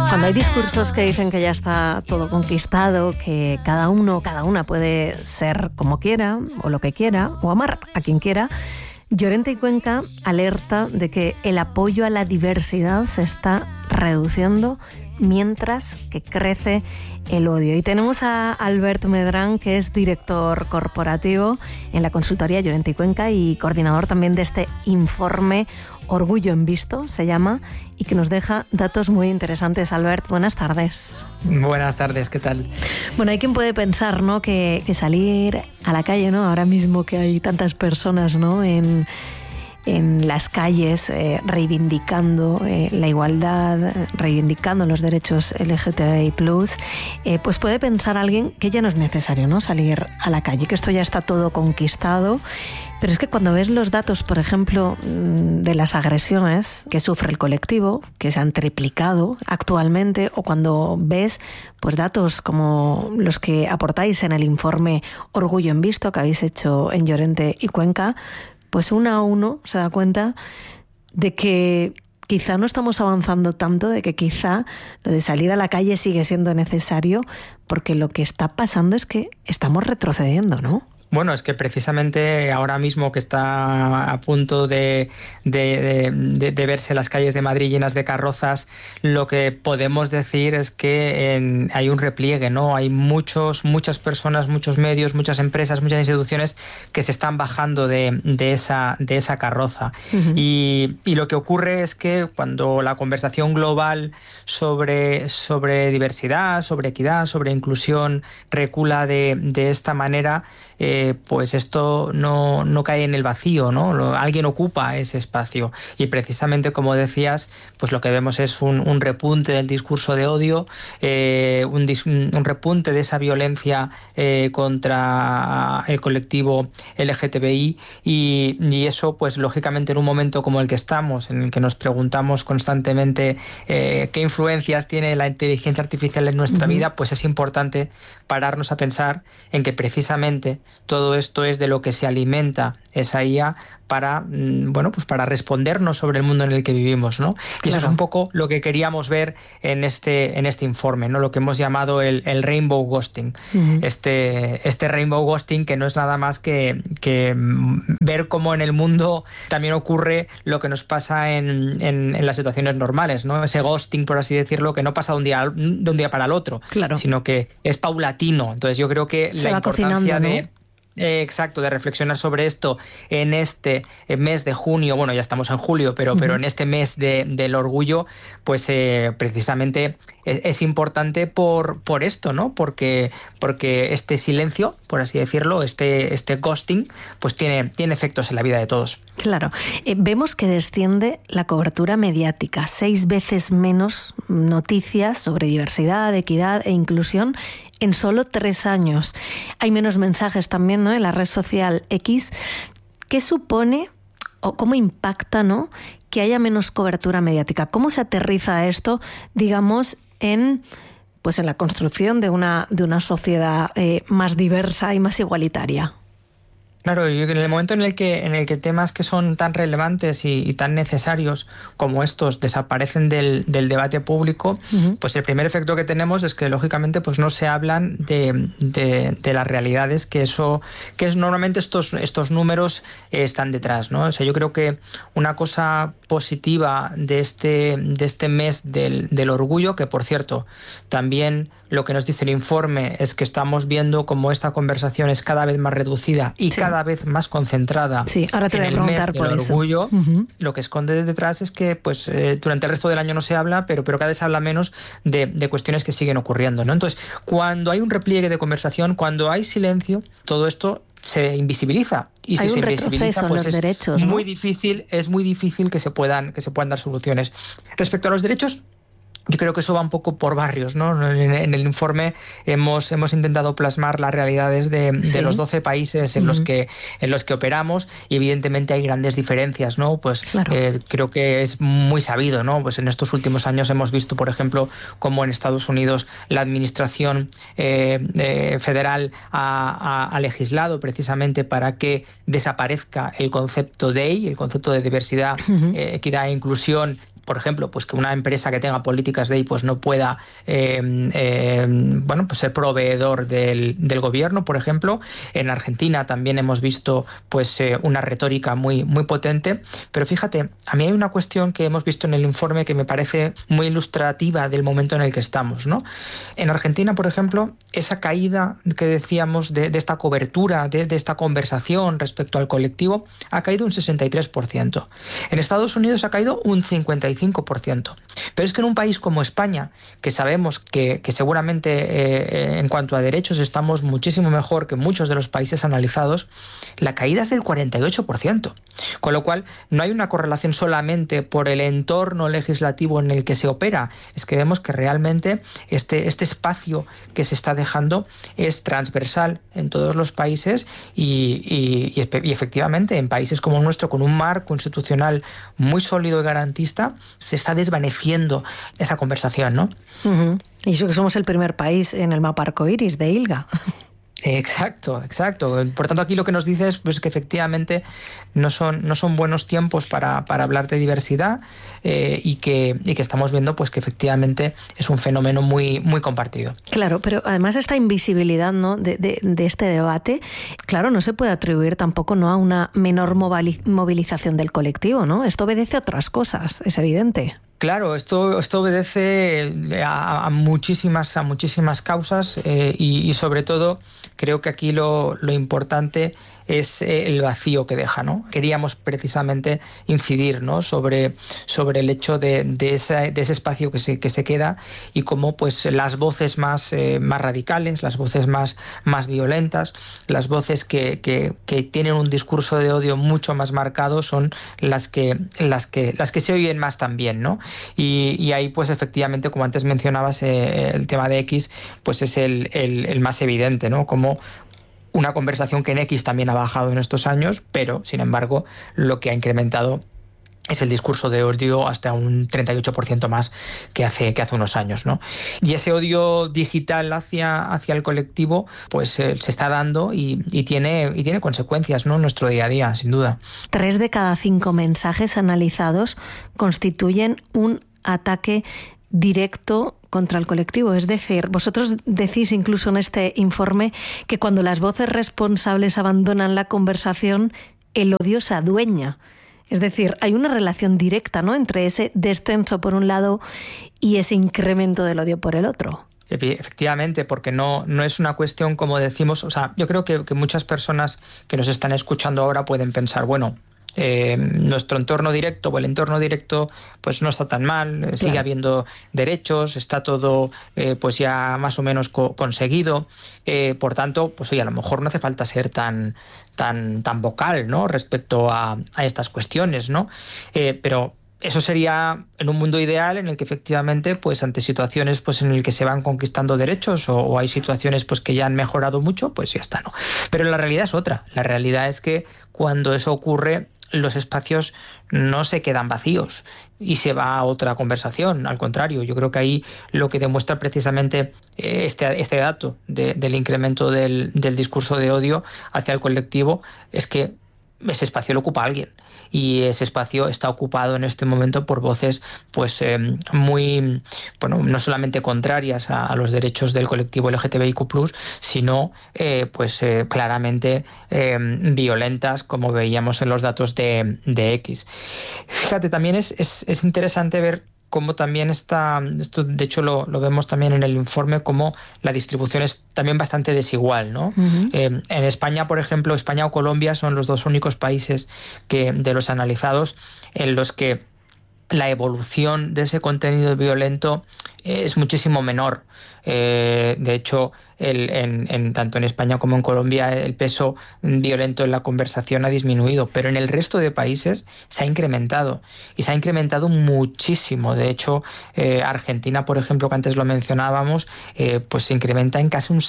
Cuando hay discursos que dicen que ya está todo conquistado, que cada uno o cada una puede ser como quiera, o lo que quiera, o amar a quien quiera, Llorente y Cuenca alerta de que el apoyo a la diversidad se está reduciendo mientras que crece el odio. Y tenemos a Albert Medrán, que es director corporativo en la consultoría Llorente y Cuenca y coordinador también de este informe Orgullo en Visto, se llama, y que nos deja datos muy interesantes. Albert, buenas tardes. Buenas tardes, ¿qué tal? Bueno, hay quien puede pensar, ¿no?, que salir a la calle, ¿no?, ahora mismo que hay tantas personas, ¿no?, en las calles reivindicando la igualdad, reivindicando los derechos LGTBI+, pues puede pensar alguien que ya no es necesario, ¿no?, salir a la calle, que esto ya está todo conquistado. Pero es que cuando ves los datos, por ejemplo, de las agresiones que sufre el colectivo, que se han triplicado actualmente, o cuando ves pues datos como los que aportáis en el informe Orgullo en Visto que habéis hecho en Llorente y Cuenca, pues uno a uno se da cuenta de que quizá no estamos avanzando tanto, de que quizá lo de salir a la calle sigue siendo necesario, porque lo que está pasando es que estamos retrocediendo, ¿no? Bueno, es que precisamente ahora mismo que está a punto de verse las calles de Madrid llenas de carrozas, lo que podemos decir es que hay un repliegue, ¿no? Hay muchas personas, muchos medios, muchas empresas, muchas instituciones que se están bajando de esa carroza. Uh-huh. Y lo que ocurre es que cuando la conversación global sobre diversidad, sobre equidad, sobre inclusión recula de esta manera, pues esto no cae en el vacío, ¿no? Alguien ocupa ese espacio y precisamente, como decías, pues lo que vemos es un repunte del discurso de odio, un repunte de esa violencia contra el colectivo LGTBI y eso, pues lógicamente en un momento como el que estamos, en el que nos preguntamos constantemente qué influencias tiene la inteligencia artificial en nuestra uh-huh. vida, pues es importante pararnos a pensar en que precisamente todo esto es de lo que se alimenta esa IA para respondernos sobre el mundo en el que vivimos, ¿no? Claro. Y eso es un poco lo que queríamos ver en este informe, ¿no? Lo que hemos llamado el rainbow ghosting. Uh-huh. Este rainbow ghosting, que no es nada más que ver cómo en el mundo también ocurre lo que nos pasa en las situaciones normales, ¿no? Ese ghosting, por así decirlo, que no pasa de un día para el otro, claro. sino que es paulatino. Entonces yo creo que la importancia de... Exacto, de reflexionar sobre esto en este mes de junio, bueno, ya estamos en julio, pero en este mes del orgullo, pues precisamente es importante por esto, ¿no? Porque este silencio, por así decirlo, este ghosting, pues tiene efectos en la vida de todos. Claro. Vemos que desciende la cobertura mediática, 6 veces menos noticias sobre diversidad, equidad e inclusión en solo 3 años. Hay menos mensajes también, ¿no?, en la red social X. ¿Qué supone o cómo impacta, ¿no?, que haya menos cobertura mediática? ¿Cómo se aterriza esto, digamos, en la construcción de una sociedad más diversa y más igualitaria? Claro, y en el momento en el que temas que son tan relevantes y tan necesarios como estos desaparecen del debate público, uh-huh. pues el primer efecto que tenemos es que lógicamente pues no se hablan de las realidades que normalmente estos números están detrás, ¿no? O sea, yo creo que una cosa positiva de este mes del orgullo, que por cierto también lo que nos dice el informe es que estamos viendo cómo esta conversación es cada vez más reducida y sí. cada vez más concentrada en el mes del orgullo. Uh-huh. Lo que esconde detrás es que pues durante el resto del año no se habla, pero cada vez se habla menos de cuestiones que siguen ocurriendo, ¿no? Entonces, cuando hay un repliegue de conversación, cuando hay silencio, todo esto se invisibiliza y si se invisibiliza pues es derechos, ¿no? muy difícil que se puedan dar soluciones. Respecto a los derechos, yo creo que eso va un poco por barrios, ¿no? En el informe hemos intentado plasmar las realidades de los 12 países en los que operamos y evidentemente hay grandes diferencias, ¿no? Pues claro. Creo que es muy sabido, ¿no? Pues en estos últimos años hemos visto, por ejemplo, cómo en Estados Unidos la administración federal ha legislado precisamente para que desaparezca el concepto DEI, el concepto de diversidad, equidad e inclusión, por ejemplo, pues que una empresa que tenga políticas DEI pues no pueda pues ser proveedor del gobierno, por ejemplo. En Argentina también hemos visto pues una retórica muy, muy potente. Pero fíjate, a mí hay una cuestión que hemos visto en el informe que me parece muy ilustrativa del momento en el que estamos, ¿no? En Argentina, por ejemplo, esa caída que decíamos de esta cobertura, de esta conversación respecto al colectivo, ha caído un 63%. En Estados Unidos ha caído un 55%. Pero es que en un país como España, que sabemos que seguramente en cuanto a derechos estamos muchísimo mejor que muchos de los países analizados, la caída es del 48%. Con lo cual, no hay una correlación solamente por el entorno legislativo en el que se opera, es que vemos que realmente este espacio que se está dejando es transversal en todos los países y efectivamente en países como el nuestro, con un marco institucional muy sólido y garantista, se está desvaneciendo esa conversación, ¿no? Uh-huh. Y eso que somos el primer país en el mapa arcoíris de ILGA. Exacto. Por tanto, aquí lo que nos dice es pues, que efectivamente no son buenos tiempos para hablar de diversidad y que estamos viendo pues, que efectivamente es un fenómeno muy, muy compartido. Claro, pero además esta invisibilidad, ¿no? de este debate, claro, no se puede atribuir tampoco, ¿no?, a una menor movilización del colectivo, ¿no? Esto obedece a otras cosas, es evidente. Claro, esto obedece a muchísimas causas y sobre todo creo que aquí lo importante es el vacío que deja, ¿no? Queríamos precisamente incidir, ¿no?, sobre el hecho de ese espacio que se queda y cómo pues las voces más radicales, las voces más violentas, las voces que tienen un discurso de odio mucho más marcado son las que se oyen más también, ¿no? Y ahí pues efectivamente, como antes mencionabas, el tema de X pues es el más evidente, ¿no? Como una conversación que en X también ha bajado en estos años, pero sin embargo lo que ha incrementado es el discurso de odio hasta un 38% más que hace unos años, ¿no? Y ese odio digital hacia el colectivo pues se está dando y tiene consecuencias, ¿no?, en nuestro día a día, sin duda. 3 de cada 5 mensajes analizados constituyen un ataque directo contra el colectivo. Es decir, vosotros decís incluso en este informe que cuando las voces responsables abandonan la conversación, el odio se adueña. Es decir, hay una relación directa, ¿no?, entre ese descenso por un lado y ese incremento del odio por el otro. Efectivamente, porque no es una cuestión, como decimos, o sea, yo creo que muchas personas que nos están escuchando ahora pueden pensar, bueno, nuestro entorno directo o el entorno directo pues no está tan mal, sigue habiendo derechos, está todo pues ya más o menos conseguido, por tanto pues oye, a lo mejor no hace falta ser tan vocal, ¿no?, respecto a estas cuestiones, ¿no? Pero eso sería en un mundo ideal en el que efectivamente pues ante situaciones pues en el que se van conquistando derechos o hay situaciones pues que ya han mejorado mucho, pues ya está, ¿no? Pero la realidad es otra. La realidad es que cuando eso ocurre, los espacios no se quedan vacíos y se va a otra conversación. Al contrario, yo creo que ahí lo que demuestra precisamente este dato del incremento del discurso de odio hacia el colectivo es que ese espacio lo ocupa alguien y ese espacio está ocupado en este momento por voces pues muy, bueno, no solamente contrarias a los derechos del colectivo LGTBIQ+, sino claramente violentas, como veíamos en los datos de X. Fíjate, también es interesante ver cómo también esto de hecho lo vemos también en el informe, cómo la distribución es también bastante desigual, ¿no? Uh-huh. En España, por ejemplo, España o Colombia son los 2 únicos países de los analizados en los que la evolución de ese contenido violento es muchísimo menor. De hecho, tanto en España como en Colombia el peso violento en la conversación ha disminuido, pero en el resto de países se ha incrementado y se ha incrementado muchísimo. De hecho, Argentina, por ejemplo, que antes lo mencionábamos, pues se incrementa en casi un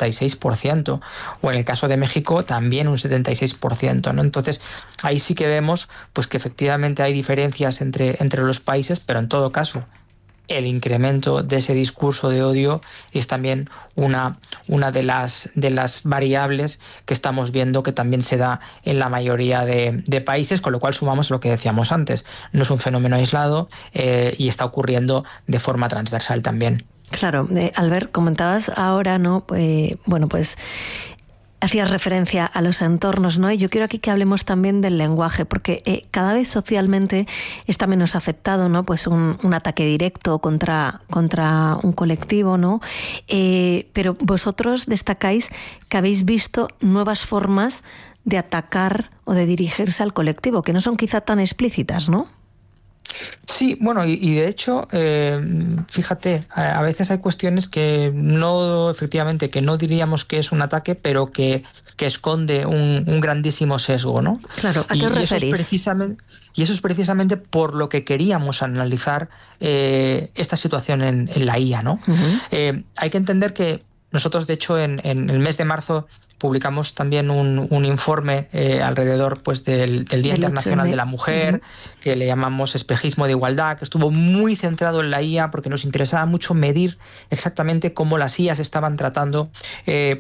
76%, o en el caso de México también un 76%, ¿no? Entonces, ahí sí que vemos pues que efectivamente hay diferencias entre los países, pero en todo caso el incremento de ese discurso de odio es también una de las variables que estamos viendo que también se da en la mayoría de países, con lo cual sumamos lo que decíamos antes. No es un fenómeno aislado y está ocurriendo de forma transversal también. Claro, Albert, comentabas ahora, ¿no? Bueno, pues hacías referencia a los entornos, ¿no? Y yo quiero aquí que hablemos también del lenguaje, porque cada vez socialmente está menos aceptado, ¿no? Pues un ataque directo contra un colectivo, ¿no? Pero vosotros destacáis que habéis visto nuevas formas de atacar o de dirigirse al colectivo, que no son quizá tan explícitas, ¿no? Sí, bueno, y de hecho, fíjate, a veces hay cuestiones que no, efectivamente, que no diríamos que es un ataque, pero que esconde un grandísimo sesgo, ¿no? Claro, ¿a qué os referís? Y eso es precisamente por lo que queríamos analizar esta situación en la IA, ¿no? Uh-huh. Hay que entender que nosotros, de hecho, en el mes de marzo publicamos también un informe alrededor pues del Día Internacional de la Mujer, uh-huh, que le llamamos Espejismo de Igualdad, que estuvo muy centrado en la IA porque nos interesaba mucho medir exactamente cómo las IAs estaban tratando el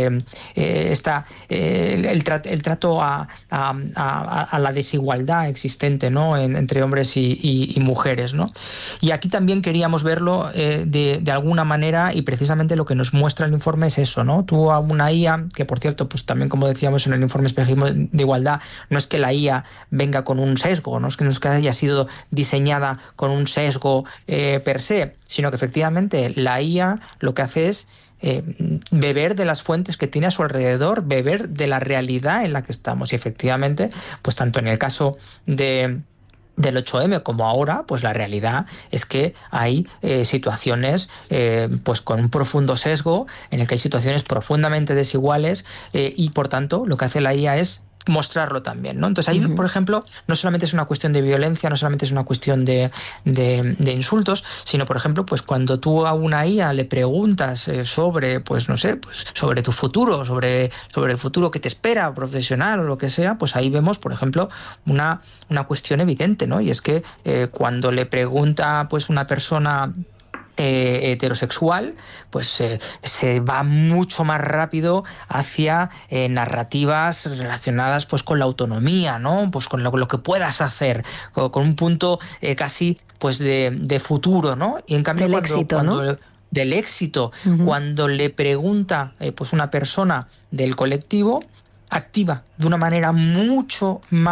trato a la desigualdad existente, ¿no? entre hombres y mujeres, ¿no? Y aquí también queríamos verlo de alguna manera, y precisamente lo que nos muestra el informe es eso, ¿no? Tú a una IA, que por cierto, pues también como decíamos en el informe Espejismo de Igualdad, no es que la IA venga con un sesgo, no es que haya sido diseñada con un sesgo per se, sino que efectivamente la IA lo que hace es beber de las fuentes que tiene a su alrededor, beber de la realidad en la que estamos. Y efectivamente, pues tanto en el caso del 8M como ahora, pues la realidad es que hay situaciones pues con un profundo sesgo, en el que hay situaciones profundamente desiguales y por tanto lo que hace la IA es mostrarlo también, ¿no? Entonces ahí, uh-huh, por ejemplo, no solamente es una cuestión de violencia, no solamente es una cuestión de insultos, sino, por ejemplo, pues cuando tú a una IA le preguntas sobre, pues no sé, pues sobre tu futuro, sobre el futuro que te espera, profesional o lo que sea, pues ahí vemos, por ejemplo, una cuestión evidente, ¿no? Y es que cuando le pregunta pues una persona heterosexual, pues se va mucho más rápido hacia narrativas relacionadas pues con la autonomía, ¿no? Pues con lo que puedas hacer, con un punto casi pues de futuro, ¿no? Y en cambio del éxito, ¿no? Del éxito, uh-huh, cuando le pregunta pues una persona del colectivo, activa de una manera mucho más